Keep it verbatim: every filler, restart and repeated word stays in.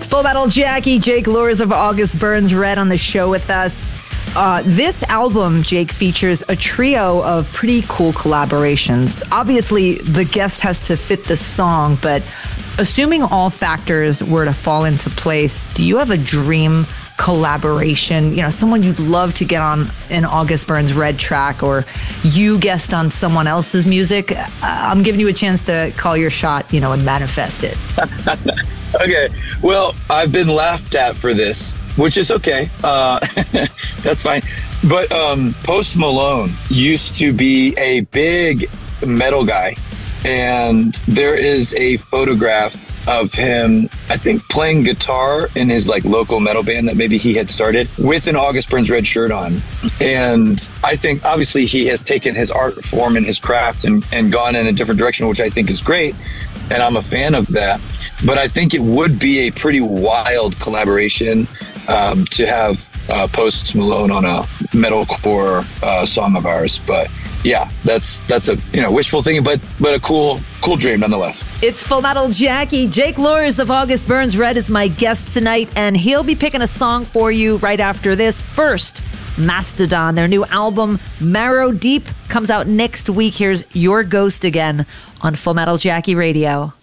Full Metal Jackie, Jake Luhrs of August Burns Red on the show with us. Uh, this album, Jake, features a trio of pretty cool collaborations. Obviously, the guest has to fit the song, but assuming all factors were to fall into place, do you have a dream collaboration? You know, someone you'd love to get on an August Burns Red track, or you guest on someone else's music? Uh, I'm giving you a chance to call your shot, you know, and manifest it. Okay. Well, I've been laughed at for this, which is okay. Uh, that's fine. But um, Post Malone used to be a big metal guy. And there is a photograph of him, I think, playing guitar in his like local metal band that maybe he had started with an August Burns Red shirt on. And I think obviously he has taken his art form and his craft and, and gone in a different direction, which I think is great. And I'm a fan of that. But I think it would be a pretty wild collaboration um, to have uh, Post Malone on a metalcore uh, song of ours. But yeah, that's that's a you know wishful thinking, but but a cool cool dream nonetheless. It's Full Metal Jackie. Jake Luhrs of August Burns Red is my guest tonight, and he'll be picking a song for you right after this. First, Mastodon, their new album Marrow Deep comes out next week. Here's Your Ghost Again on Full Metal Jackie Radio.